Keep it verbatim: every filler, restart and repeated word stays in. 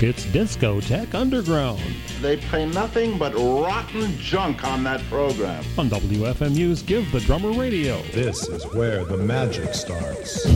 It's Discotheque Underground They play nothing but rotten junk on that program. on W F M U's Give the Drummer Radio. This is where the magic starts.